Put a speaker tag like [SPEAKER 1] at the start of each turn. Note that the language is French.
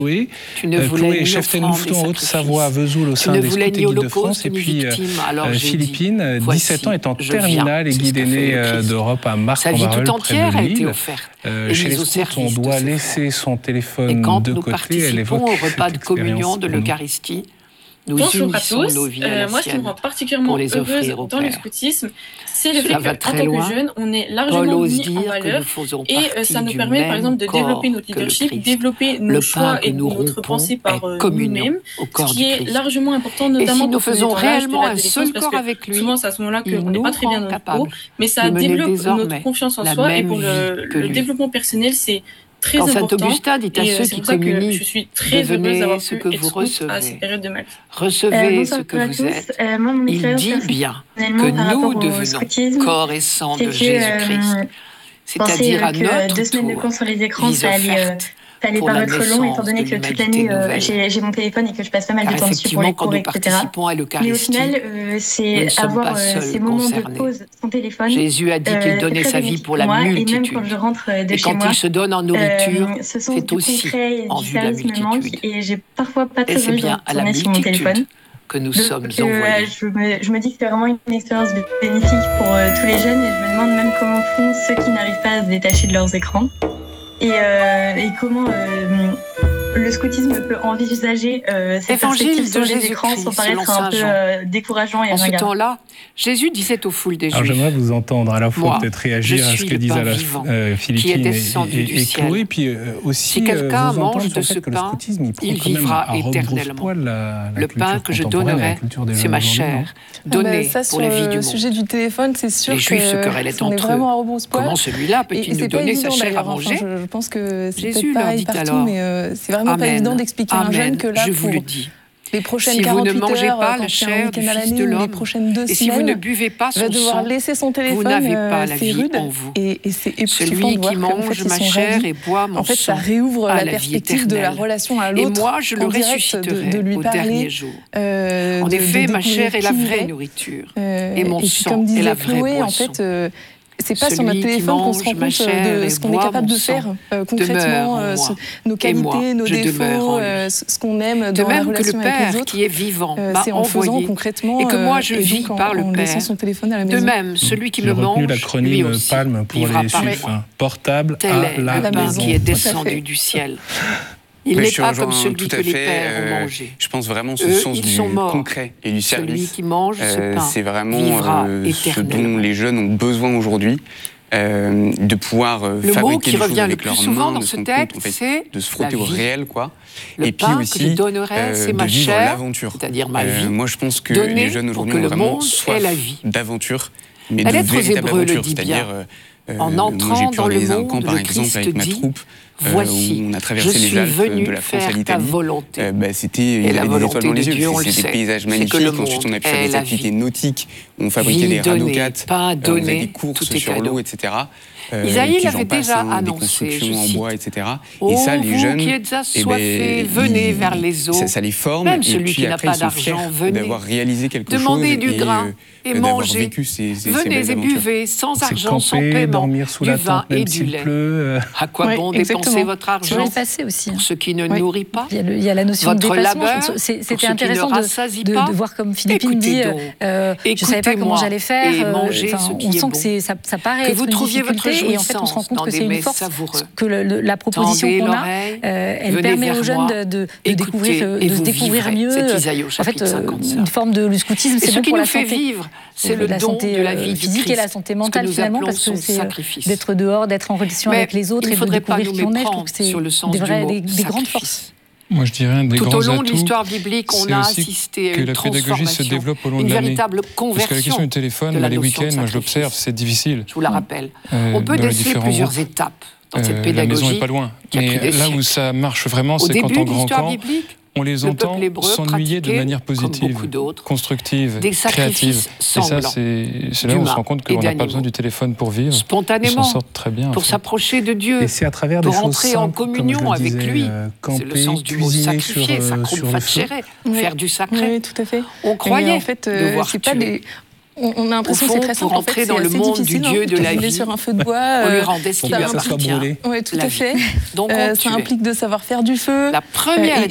[SPEAKER 1] Chloé. Chloé est chef Ténoufton en Haute-Savoie, à Vesoul, au sein des Scouts et Guides de France. Et puis Philippine, 17 ans, est en terminale et guide aîné d'Europe à Marc-en-Barœul, près de Lille. Chez les Scouts, on doit laisser son téléphone de côté. Elle évoque
[SPEAKER 2] au repas de communion de l'Eucharistie.
[SPEAKER 3] Bonjour à tous. Moi, ce qui me rend particulièrement heureuse dans le scoutisme, c'est le fait qu'en tant que jeune, on est largement mis en valeur et ça nous permet, par exemple, de développer notre leadership, développer nos choix et notre pensée par nous-mêmes, ce qui est largement important, notamment
[SPEAKER 2] nous faisons réellement un seul corps avec lui.
[SPEAKER 3] Souvent, c'est à ce moment-là qu'on n'est pas très bien dans notre peau, mais ça développe notre confiance en soi et pour le développement personnel, c'est très important.
[SPEAKER 2] Saint-Augustin dit à ceux qui communient,
[SPEAKER 3] je suis très heureuse d'avoir pu être scout à cette période de ma vie.
[SPEAKER 2] Recevez ce que vous êtes. Il dit bien que nous devenons corps et sang de Jésus-Christ. C'est-à-dire à notre
[SPEAKER 4] 2 semaines de cours sur les écrans, ça allait paraître long, étant donné que toute l'année, j'ai mon téléphone et que je passe pas mal de temps dessus pour les cours, etc. Mais au final, c'est avoir ces moments de pause son téléphone.
[SPEAKER 2] Jésus a dit qu'il donnait sa vie pour la multitude.
[SPEAKER 4] Et même quand je rentre de chez moi,
[SPEAKER 2] quand il se donne en nourriture,
[SPEAKER 4] c'est aussi en vue de la multitude. Et j'ai parfois pas très envie de retourner sur mon téléphone.
[SPEAKER 2] Que nous sommes envoyés.
[SPEAKER 4] Je me dis que c'est vraiment une expérience bénéfique pour tous les jeunes et je me demande même comment font ceux qui n'arrivent pas à se détacher de leurs écrans. Et comment le scoutisme peut envisager cette perspective sur les écrans sans paraître un peu décourageant et
[SPEAKER 2] ringard. En ce temps-là, Jésus disait aux foules des Juifs.
[SPEAKER 1] Alors j'aimerais vous entendre à la fois peut-être réagir à ce que disent Philippine et Chloé, puis aussi
[SPEAKER 2] si quelqu'un
[SPEAKER 1] vous
[SPEAKER 2] mange
[SPEAKER 1] entendre
[SPEAKER 2] de
[SPEAKER 1] sur
[SPEAKER 2] ce
[SPEAKER 1] le fait que
[SPEAKER 2] pain,
[SPEAKER 1] le scoutisme,
[SPEAKER 2] il vivra éternellement. Le pain que je donnerai, c'est ma chair, donnée pour la vie du monde.
[SPEAKER 5] Sur le sujet du téléphone, c'est sûr qu'on est vraiment à rebrousse-poil.
[SPEAKER 2] Comment celui-là peut-il nous donner sa chair à manger?
[SPEAKER 5] Je pense que c'est peut-être pareil partout, mais c'est vraiment pas évident d'expliquer à un jeune que là, pour les prochaines 48 heures, quand il y a un week-end à l'année, ou les prochaines 2 semaines,
[SPEAKER 2] si vous ne buvez pas son
[SPEAKER 5] devoir laisser son téléphone, c'est rude, et c'est époustouflant de voir qu'en fait,
[SPEAKER 2] ma chair et bois mon sang,
[SPEAKER 5] en fait, ça réouvre la perspective de la relation à l'autre,
[SPEAKER 2] et moi, je le ressusciterai
[SPEAKER 5] de lui
[SPEAKER 2] au
[SPEAKER 5] parler,
[SPEAKER 2] dernier jour. En effet, ma chair est la vraie nourriture, et mon sang est la vraie boisson.
[SPEAKER 5] En fait, c'est pas sur notre téléphone qu'on se rend compte de ce qu'on est capable de faire concrètement, nos qualités, nos défauts, ce qu'on aime dans la relation avec les autres.
[SPEAKER 2] Qui est vivant,
[SPEAKER 5] c'est en faisant concrètement
[SPEAKER 2] et que moi je vis par le Père.
[SPEAKER 5] Son téléphone à la maison.
[SPEAKER 2] De même, celui qui me mange,
[SPEAKER 1] lui l'acronyme
[SPEAKER 2] aussi,
[SPEAKER 1] PALM pour les chiffres, portable à la maison.
[SPEAKER 2] Qui est descendu du ciel. Il n'est pas comme celui que les pères ont mangé.
[SPEAKER 6] Je pense vraiment ce sens du concret et du service.
[SPEAKER 2] Celui qui mange ce pain
[SPEAKER 6] c'est vraiment ce dont les jeunes ont besoin aujourd'hui, de pouvoir fabriquer des choses avec leurs mains, de se rendre compte, en fait, de se frotter au réel, quoi.
[SPEAKER 2] Et puis aussi de vivre
[SPEAKER 6] l'aventure.
[SPEAKER 2] C'est-à-dire ma vie.
[SPEAKER 6] Moi, je pense que les jeunes aujourd'hui ont vraiment soif d'aventure, mais de véritable aventure, c'est-à-dire
[SPEAKER 2] en entrant dans le monde,
[SPEAKER 6] par exemple, avec ma troupe.
[SPEAKER 2] Voici,
[SPEAKER 6] où on a traversé les Alpes de la France à l'Italie. Il y avait des étoiles dans les yeux, c'était des paysages magnifiques. Ensuite, on a pu faire des activités nautiques, on fabriquait des radocates, on faisait des courses sur l'eau, etc.
[SPEAKER 2] Isaïe l'avait déjà annoncé,
[SPEAKER 6] des constructions en bois, etc.
[SPEAKER 2] Et ça, les jeunes, qui êtes assoiffés, venez vers les eaux.
[SPEAKER 6] Ça les forme,
[SPEAKER 2] même
[SPEAKER 6] et
[SPEAKER 2] celui
[SPEAKER 6] puis
[SPEAKER 2] qui n'a
[SPEAKER 6] après,
[SPEAKER 2] pas
[SPEAKER 6] ils sont fiers d'avoir réalisé quelque chose.
[SPEAKER 2] Demandez du grain et mangez. Venez et buvez, sans argent, sans paiement, du vin et du lait. À quoi bon dépenser votre argent
[SPEAKER 7] pour
[SPEAKER 2] ceux qui ne nourrit pas?
[SPEAKER 7] Il y a la notion de dépassement. C'était intéressant de voir comme Philippine dit, je ne savais pas comment j'allais faire. On sent que ça paraît être une difficulté et en fait on se rend compte que c'est une force, que la proposition qu'on a, elle permet aux jeunes de se découvrir mieux. En fait, une forme de scoutisme, c'est bon pour la santé.
[SPEAKER 2] C'est le don de la vie
[SPEAKER 7] physique et la santé mentale finalement, parce que c'est d'être dehors, d'être en relation avec les autres et de découvrir qui on est. Je trouve que c'est des grandes forces.
[SPEAKER 8] Moi, je dirais un des grands atouts.
[SPEAKER 2] Tout au long de l'histoire biblique, on a assisté à une transformation,
[SPEAKER 8] que la pédagogie se développe au long de l'année.
[SPEAKER 2] Une véritable conversion.
[SPEAKER 8] Parce que la question du téléphone, les week-ends, moi je l'observe, c'est difficile.
[SPEAKER 2] Je vous la rappelle. On peut déceler plusieurs étapes dans cette pédagogie.
[SPEAKER 8] La maison n'est pas loin. Mais là où ça marche vraiment, c'est quand en grand camp, on les entend s'ennuyer de manière positive, constructive, créative. Et ça, c'est là où on se rend compte qu'on n'a pas besoin du téléphone pour vivre.
[SPEAKER 2] Spontanément,
[SPEAKER 8] ils s'en sortent très bien,
[SPEAKER 2] pour s'approcher de Dieu,
[SPEAKER 1] et c'est à travers
[SPEAKER 2] pour
[SPEAKER 1] des choses
[SPEAKER 2] entrer en
[SPEAKER 1] simples,
[SPEAKER 2] communion avec lui. C'est le sens du mot sacrifier,
[SPEAKER 1] sur le feu.
[SPEAKER 2] faire du sacré.
[SPEAKER 5] Oui, tout à fait.
[SPEAKER 2] On croyait
[SPEAKER 5] en fait,
[SPEAKER 2] devoir
[SPEAKER 5] c'est pas
[SPEAKER 2] tuer.
[SPEAKER 5] On a l'impression que c'est très simple.
[SPEAKER 2] Pour entrer dans le monde du Dieu de la vie,
[SPEAKER 5] sur un feu de bois,
[SPEAKER 2] on lui rendait ce qui lui appartient.
[SPEAKER 5] Oui, tout à fait. Donc ça implique de savoir faire du feu.
[SPEAKER 2] La première